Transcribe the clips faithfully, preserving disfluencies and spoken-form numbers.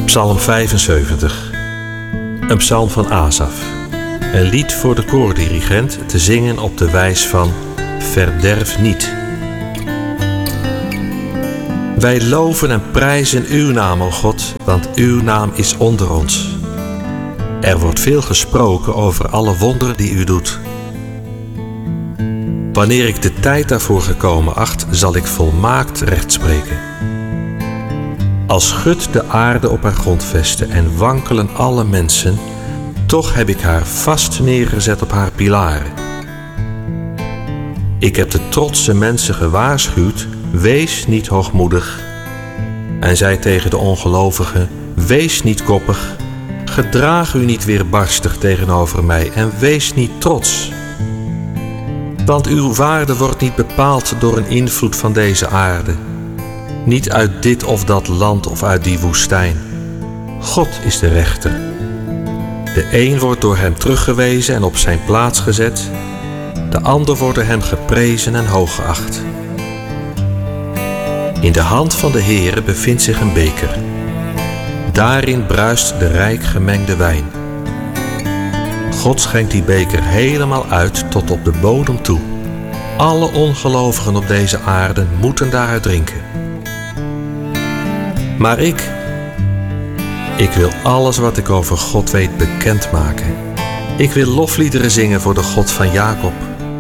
Psalm vijfenzeventig. Een psalm van Asaf. Een lied voor de koordirigent te zingen op de wijs van Verderf niet. Wij loven en prijzen uw naam, o God, want uw naam is onder ons. Er wordt veel gesproken over alle wonderen die u doet. Wanneer ik de tijd daarvoor gekomen acht, zal ik volmaakt recht spreken. Als schudt de aarde op haar grondvesten en wankelen alle mensen, toch heb ik haar vast neergezet op haar pilaren. Ik heb de trotse mensen gewaarschuwd, wees niet hoogmoedig. En zei tegen de ongelovigen, wees niet koppig, gedraag u niet weerbarstig tegenover mij en wees niet trots. Want uw waarde wordt niet bepaald door een invloed van deze aarde, niet uit dit of dat land of uit die woestijn. God is de rechter. De een wordt door hem teruggewezen en op zijn plaats gezet, de ander wordt door hem geprezen en hooggeacht. In de hand van de Heere bevindt zich een beker. Daarin bruist de rijk gemengde wijn. God schenkt die beker helemaal uit tot op de bodem toe. Alle ongelovigen op deze aarde moeten daaruit drinken. Maar ik, ik wil alles wat ik over God weet bekendmaken. Ik wil lofliederen zingen voor de God van Jacob.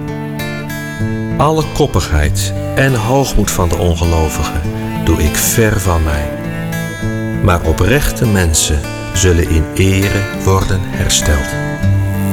Alle koppigheid en hoogmoed van de ongelovigen doe ik ver van mij. Maar oprechte mensen zullen in ere worden hersteld.